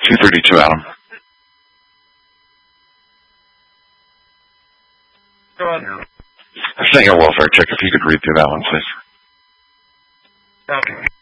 232, Adam. Go on now. I'm saying a welfare check. If you could read through that one, please. Okay.